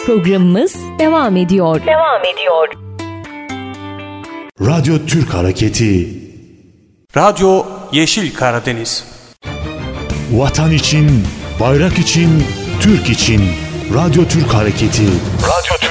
Programımız devam ediyor. Radyo Türk Hareketi. Radyo Yeşil Karadeniz. Vatan için, bayrak için, Türk için. Radyo Türk Hareketi. Radyo